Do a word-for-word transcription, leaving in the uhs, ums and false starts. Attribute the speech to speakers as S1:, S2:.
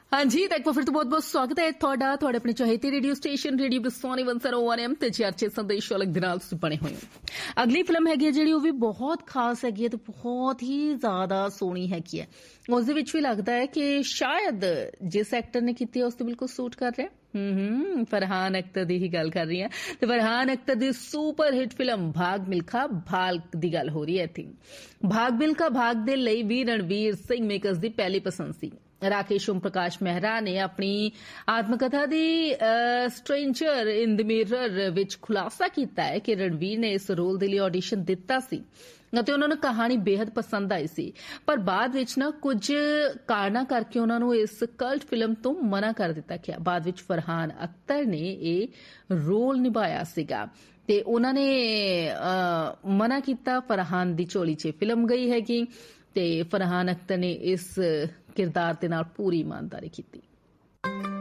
S1: हाँ जी, तो एक बार फिर तो बहुत बहुत स्वागत है ਤੁਹਾਡਾ ਤੁਹਾਡੇ ਆਪਣੇ ਚਾਹਤੇ ਰੇਡੀਓ ਸਟੇਸ਼ਨ ਰੇਡੀਓ ਬਸਵਾਨੀ ਇੱਕ ਸੌ ਇੱਕ ਐਮ ਤੇ ਚਰਚੇ ਸੰਦੇਸ਼ ਵਾਲੇ ਦੇ ਨਾਲ ਤੁਸੀਂ ਬਣੇ ਹੋਏ ਹੋ। ਅਗਲੀ ਫਿਲਮ ਹੈਗੀ ਹੈ ਜਿਹੜੀ ਉਹ ਵੀ ਬਹੁਤ ਖਾਸ ਹੈਗੀ ਹੈ ਤੇ ਬਹੁਤ ਹੀ ਜ਼ਿਆਦਾ ਸੋਹਣੀ ਹੈਗੀ ਹੈ। ਉਸ ਦੇ ਵਿੱਚ ਵੀ ਲੱਗਦਾ ਹੈ ਕਿ ਸ਼ਾਇਦ ਜਿਸ ਐਕਟਰ ਨੇ ਕੀਤੀ ਹੈ ਉਸ ਤੇ ਬਿਲਕੁਲ ਸੂਟ ਕਰ ਰਿਹਾ। ਹੂੰ ਫਰਹਾਨ ਅਖਤਰ ਦੀ ਹੀ ਗੱਲ ਕਰ ਰਹੀ ਹਾਂ ਤੇ ਫਰਹਾਨ ਅਖਤਰ ਦੀ ਸੁਪਰ ਹਿੱਟ ਫਿਲਮ ਭਾਗ ਮਿਲਖਾ ਭਾਗ ਦੀ ਗੱਲ ਹੋ ਰਹੀ ਹੈ ਇੱਥੇ। ਭਾਗ ਮਿਲਖਾ ਭਾਗ ਦੇ ਲਈ ਵੀ ਰਣਵੀਰ ਸਿੰਘ ਮੇਕਰਸ ਦੀ ਪਹਿਲੀ ਪਸੰਦ ਸੀ। राकेश ओम प्रकाश मेहरा ने अपनी आत्मकथा दी stranger in the mirror which खुलासा कीता है कि रणवीर ने इस रोल दे लई ऑडिशन दिता सी ਅਤੇ ਉਹਨਾਂ ਨੂੰ ਕਹਾਣੀ ਬੇहद ਪਸੰਦ ਆਈ ਸੀ ਪਰ ਬਾਅਦ ਵਿੱਚ ਨਾ ਕੁਝ ਕਾਰਨਾਂ ਕਰਕੇ ਉਹਨਾਂ ਨੂੰ ਇਸ ਕਲਟ ਫਿਲਮ ਤੋਂ ਮਨਾ ਕਰ ਦਿੱਤਾ ਗਿਆ। ਬਾਅਦ ਵਿੱਚ ਫਰਹਾਨ ਅਖਤਰ ਨੇ ਇਹ ਰੋਲ ਨਿਭਾਇਆ ਸੀਗਾ ਤੇ ਉਹਨਾਂ ਨੇ ਮਨਾ ਕੀਤਾ। ਫਰਹਾਨ ਦੀ ਝੋਲੀ 'ਚ ਫਿਲਮ ਗਈ ਹੈਗੀ ਤੇ ਫਰਹਾਨ ਅਖਤਰ ਨੇ ਇਸ ਕਿਰਦਾਰ ਦੇ ਨਾਲ ਪੂਰੀ ਇਮਾਨਦਾਰੀ ਕੀਤੀ।